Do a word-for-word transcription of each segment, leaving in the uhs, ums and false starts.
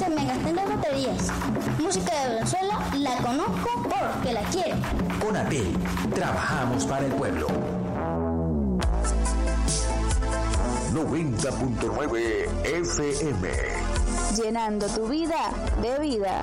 se me gasten las baterías. Música de Venezuela la conozco porque la quiero. Conatel, trabajamos para el pueblo. noventa punto nueve F M. Llenando tu vida de vida.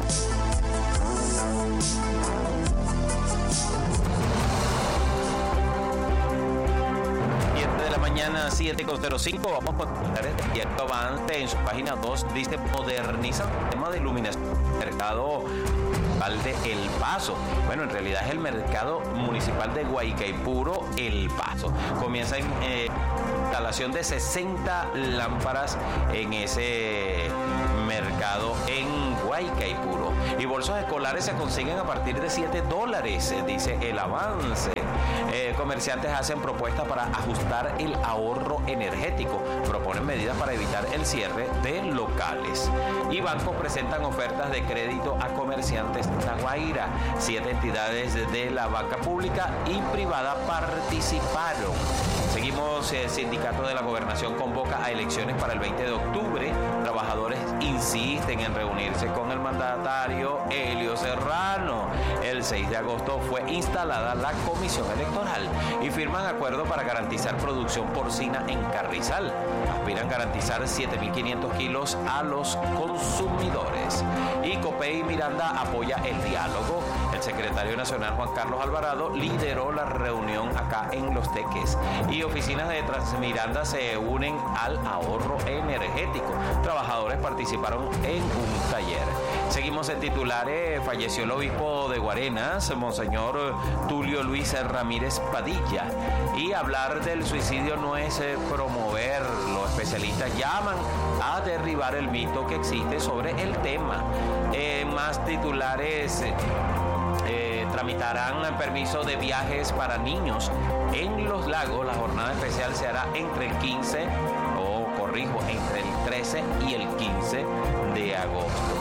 siete de la mañana, siete con cero cinco. Vamos con el diario Avance en su página dos. Dice: moderniza el tema de iluminación del mercado de El Paso. Bueno, en realidad es el mercado municipal de Guaycaipuro, El Paso. Comienza en eh, instalación de sesenta lámparas en ese mercado en Guaycaipuro. Y bolsos escolares se consiguen a partir de siete dólares, dice El Avance. Eh, comerciantes hacen propuestas para ajustar el ahorro energético. Proponen medidas para evitar el cierre de locales. Y bancos presentan ofertas de crédito a comerciantes de La Guaira. Siete entidades de la banca pública y privada participaron. Seguimos. El sindicato de la Gobernación convoca a elecciones para el veinte de octubre. Trabajadores insisten en reunirse con el mandatario Elio Serrano. El seis de agosto fue instalada la comisión electoral y firman acuerdo para garantizar producción porcina en Carrizal. Aspiran garantizar siete mil quinientos kilos a los consumidores. Y Copey Miranda apoya el diálogo. El secretario nacional Juan Carlos Alvarado lideró la reunión acá en Los Teques. Y oficinas de Transmiranda se unen al ahorro energético. Trabajadores participaron en un taller. Seguimos en titulares. Falleció el obispo de Guarenas, Monseñor Tulio Luis Ramírez Padilla. Y hablar del suicidio no es eh, promover. Los especialistas llaman a derribar el mito que existe sobre el tema. Eh, más titulares. Eh, Eh, tramitarán permiso de viajes para niños en Los Lagos. La jornada especial se hará entre el quince, o corrijo, entre el trece y el quince de agosto.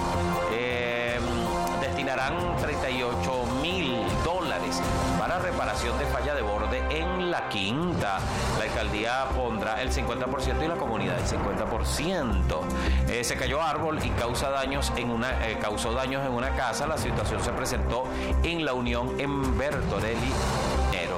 Eh, destinarán treinta y ocho mil dólares para reparación de falla de borde en La Quinta. La alcaldía pondrá el cincuenta por ciento y la comunidad el cincuenta por ciento. Eh, se cayó árbol y causa daños en una, eh, causó daños en una casa. La situación se presentó en La Unión en Bertorelli, enero.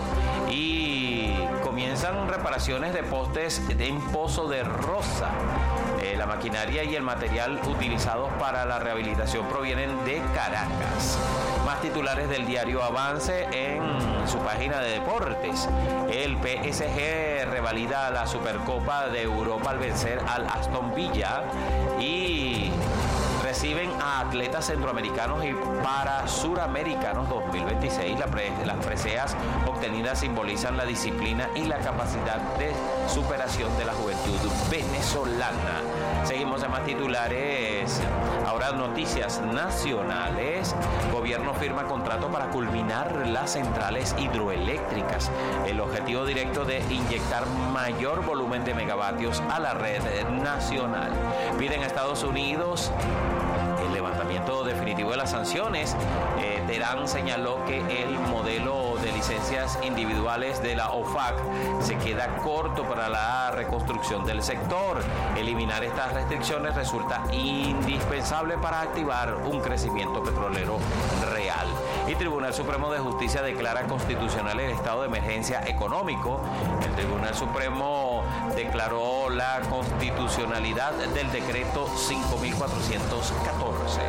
Y comienzan reparaciones de postes en Pozo de Rosa. Eh, la maquinaria y el material utilizados para la rehabilitación provienen de Caracas. Más titulares del diario Avance en su página de deportes. El P S G revalida la Supercopa de Europa al vencer al Aston Villa. Y reciben a atletas centroamericanos y para suramericanos dos mil veintiséis. La pre, las preseas obtenidas simbolizan la disciplina y la capacidad de superación de la juventud venezolana. Seguimos en más titulares. Ahora noticias nacionales. Gobierno firma contrato para culminar las centrales hidroeléctricas. El objetivo directo de inyectar mayor volumen de megavatios a la red nacional. Piden a Estados Unidos el levantamiento definitivo de las sanciones. Eh, Terán señaló que el modelo de licencias individuales de la O F A C se queda corto para la reconstrucción del sector. Eliminar estas restricciones resulta indispensable para activar un crecimiento petrolero real. Y Tribunal Supremo de Justicia declara constitucional el estado de emergencia económico. El Tribunal Supremo declaró la constitucionalidad del decreto cinco mil cuatrocientos catorce.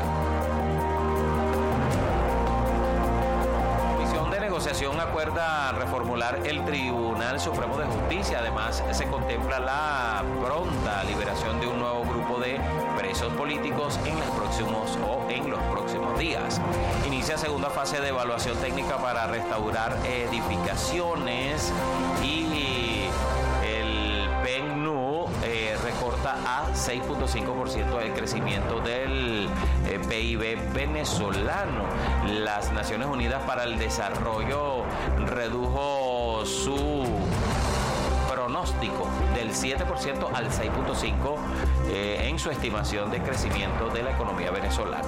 Comisión de Negociación acuerda reformular el Tribunal Supremo de Justicia. Además, se contempla la pronta liberación de un nuevo grupo de presos políticos en los próximos o en los próximos días. Inicia segunda fase de evaluación técnica para restaurar edificaciones y el P N U eh, recorta a seis punto cinco por ciento el crecimiento del eh, P I B venezolano. Las Naciones Unidas para el Desarrollo redujo su pronóstico del siete por ciento al seis punto cinco por ciento eh, en su estimación de crecimiento de la economía venezolana.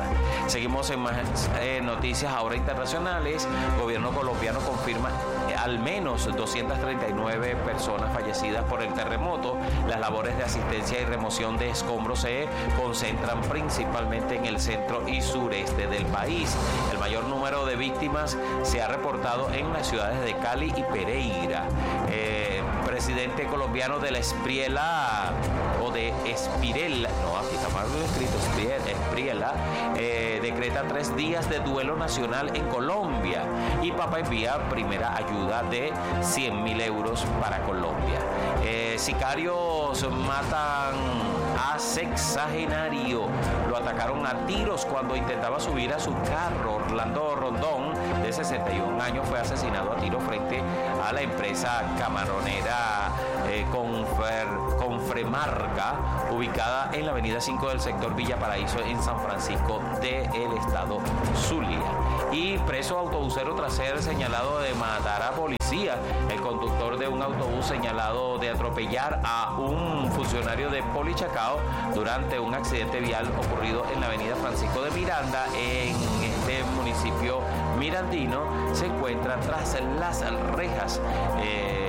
Seguimos en más eh, noticias ahora internacionales. Gobierno colombiano confirma eh, al menos doscientas treinta y nueve personas fallecidas por el terremoto. Las labores de asistencia y remoción de escombros se concentran principalmente en el centro y sureste del país. El mayor número de víctimas se ha reportado en las ciudades de Cali y Pereira. Eh, presidente colombiano de la Espriella o de Espirela, no, aquí está mal escrito, Espriella, eh, decreta tres días de duelo nacional en Colombia y Papa envía primera ayuda de cien mil euros para Colombia. Eh, sicarios matan a sexagenario, lo atacaron a tiros cuando intentaba subir a su carro. Orlando Rondón, de sesenta y un años, fue asesinado a tiro frente a la empresa camaronera eh, Confer, Confremarca, ubicada en la avenida cinco del sector Villa Paraíso en San Francisco del estado Zulia. Y preso autobusero tras ser señalado de matar a policía. El conductor de un autobús señalado de atropellar a un funcionario de Polichacao durante un accidente vial ocurrido en la avenida Francisco de Miranda en este municipio mirandino se encuentra tras las rejas. Eh,